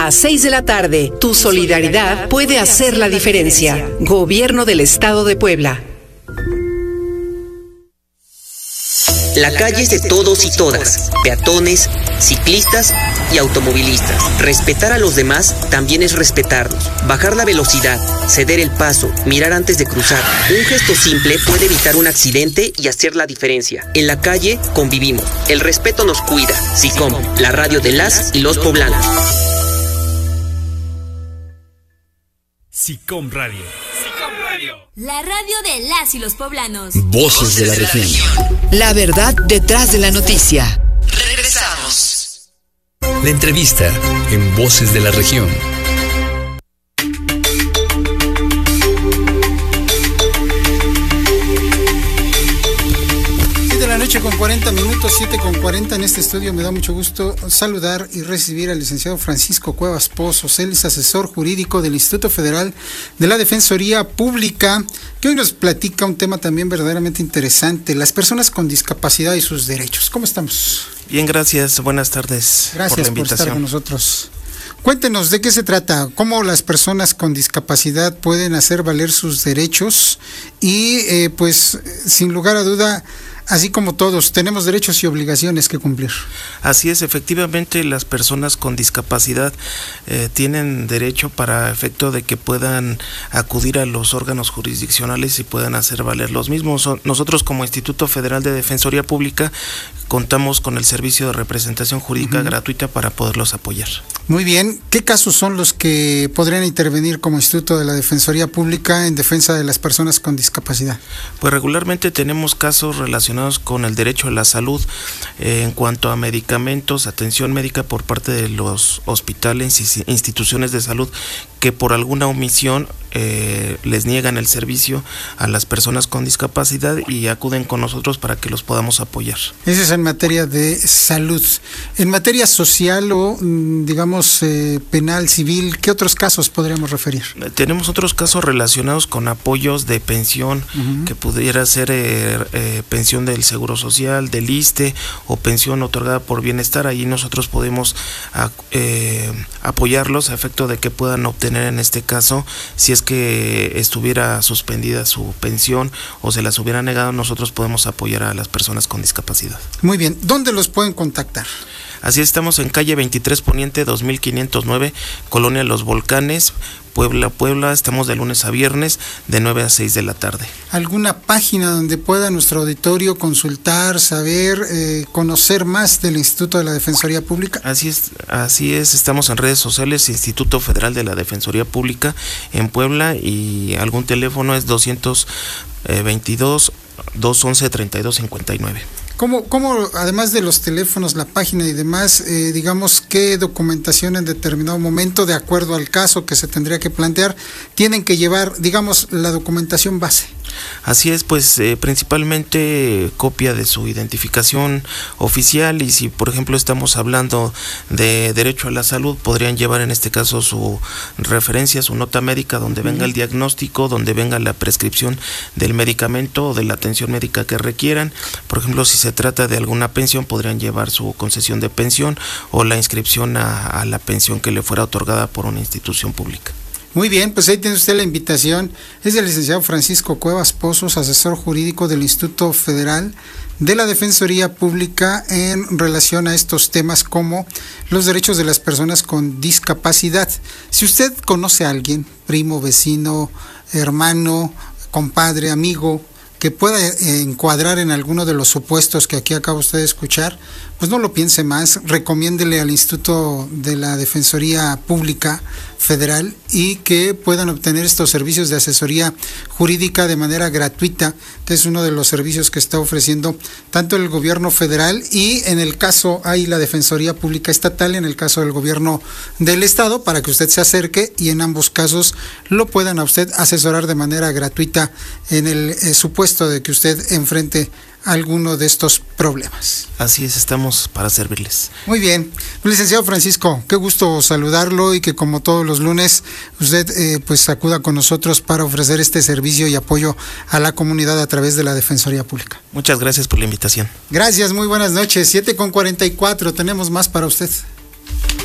a 6 de la tarde. Tu solidaridad puede hacer la diferencia. Gobierno del Estado de Puebla. La calle es de todos y todas, peatones, ciclistas y automovilistas. Respetar a los demás también es respetarnos. Bajar la velocidad, ceder el paso, mirar antes de cruzar. Un gesto simple puede evitar un accidente y hacer la diferencia. En la calle convivimos. El respeto nos cuida. SICOM, la radio de las y los poblanos. SICOM Radio. La radio de las y los poblanos. Voces de la región. La verdad detrás de la noticia. Regresamos. La entrevista en Voces de la Región. 7:40 minutos, 7:40 en este estudio. Me da mucho gusto saludar y recibir al licenciado Francisco Cuevas Pozos. Él es asesor jurídico del Instituto Federal de la Defensoría Pública, que hoy nos platica un tema también verdaderamente interesante: las personas con discapacidad y sus derechos. ¿Cómo estamos? Bien, gracias. Buenas tardes. Gracias por estar con nosotros. Cuéntenos de qué se trata, cómo las personas con discapacidad pueden hacer valer sus derechos y pues sin lugar a duda, así como todos, tenemos derechos y obligaciones que cumplir. Así es, efectivamente las personas con discapacidad tienen derecho para efecto de que puedan acudir a los órganos jurisdiccionales y puedan hacer valer los mismos. Nosotros como Instituto Federal de Defensoría Pública contamos con el servicio de representación jurídica gratuita para poderlos apoyar. Muy bien, ¿qué casos son los que podrían intervenir como Instituto de la Defensoría Pública en defensa de las personas con discapacidad? Pues regularmente tenemos casos relacionados con el derecho a la salud en cuanto a medicamentos, atención médica por parte de los hospitales y instituciones de salud que por alguna omisión les niegan el servicio a las personas con discapacidad y acuden con nosotros para que los podamos apoyar. Eso es en materia de salud. En materia social o digamos penal, civil, ¿qué otros casos podríamos referir? Tenemos otros casos relacionados con apoyos de pensión, que pudiera ser pensión del Seguro Social, del ISSSTE o pensión otorgada por bienestar. Ahí nosotros podemos apoyarlos a efecto de que puedan obtener en este caso, si es que estuviera suspendida su pensión o se las hubiera negado, nosotros podemos apoyar a las personas con discapacidad. Muy bien, ¿dónde los pueden contactar? Así estamos en calle 23 Poniente 2509, Colonia Los Volcanes, Puebla. Estamos de lunes a viernes de 9 a 6 de la tarde. ¿Alguna página donde pueda nuestro auditorio consultar, saber, conocer más del Instituto de la Defensoría Pública? Así es, estamos en redes sociales, Instituto Federal de la Defensoría Pública en Puebla, y algún teléfono es 222 211 3259. ¿Cómo, además de los teléfonos, la página y demás, digamos, qué documentación en determinado momento, de acuerdo al caso que se tendría que plantear, tienen que llevar, digamos, la documentación base? Así es, pues principalmente copia de su identificación oficial, y si por ejemplo estamos hablando de derecho a la salud, podrían llevar en este caso su referencia, su nota médica donde venga el diagnóstico, donde venga la prescripción del medicamento o de la atención médica que requieran. Por ejemplo, si se trata de alguna pensión, podrían llevar su concesión de pensión o la inscripción a la pensión que le fuera otorgada por una institución pública. Muy bien, pues ahí tiene usted la invitación. Es el licenciado Francisco Cuevas Pozos, asesor jurídico del Instituto Federal de la Defensoría Pública en relación a estos temas como los derechos de las personas con discapacidad. Si usted conoce a alguien, primo, vecino, hermano, compadre, amigo, que pueda encuadrar en alguno de los supuestos que aquí acaba usted de escuchar, pues no lo piense más, recomiéndele al Instituto de la Defensoría Pública Federal y que puedan obtener estos servicios de asesoría jurídica de manera gratuita, que es uno de los servicios que está ofreciendo tanto el gobierno federal y en el caso hay la Defensoría Pública Estatal, en el caso del gobierno del estado, para que usted se acerque y en ambos casos lo puedan a usted asesorar de manera gratuita en el supuesto de que usted enfrente alguno de estos problemas. Así es, estamos para servirles. Muy bien, licenciado Francisco, qué gusto saludarlo y que como todos los lunes usted pues acuda con nosotros para ofrecer este servicio y apoyo a la comunidad a través de la Defensoría Pública. Muchas gracias por la invitación. Gracias, muy buenas noches, 7:44, tenemos más para usted.